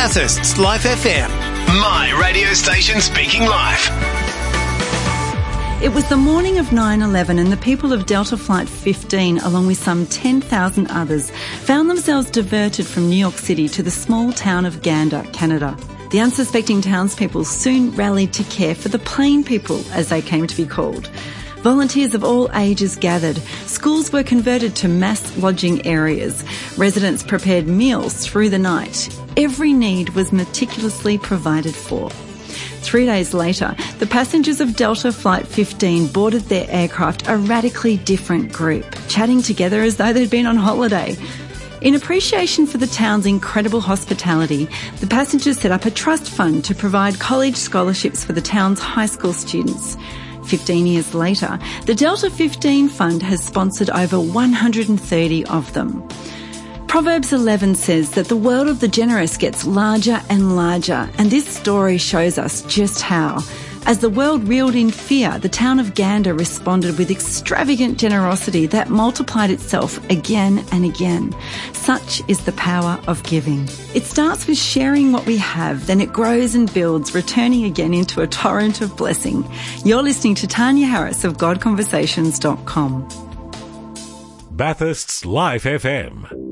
Bathurst's Life FM. My radio station speaking live. It was the morning of 9/11 and the people of Delta Flight 15, along with some 10,000 others, found themselves diverted from New York City to the small town of Gander, Canada. The unsuspecting townspeople soon rallied to care for the plain people, as they came to be called. Volunteers of all ages gathered. Schools were converted to mass lodging areas. Residents prepared meals through the night. Every need was meticulously provided for. 3 days later, the passengers of Delta Flight 15 boarded their aircraft, a radically different group, chatting together as though they'd been on holiday. In appreciation for the town's incredible hospitality, the passengers set up a trust fund to provide college scholarships for the town's high school students. 15 years later, the Delta 15 Fund has sponsored over 130 of them. Proverbs 11 says that the world of the generous gets larger and larger, and this story shows us just how. As the world reeled in fear, the town of Gander responded with extravagant generosity that multiplied itself again and again. Such is the power of giving. It starts with sharing what we have, then it grows and builds, returning again into a torrent of blessing. You're listening to Tanya Harris of GodConversations.com. Bathurst's Life FM.